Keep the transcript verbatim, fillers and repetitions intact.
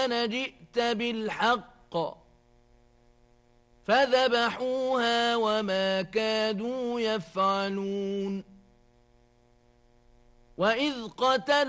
كان جئت بالحق فذبحوها وما كادوا يفعلون وإذ قتل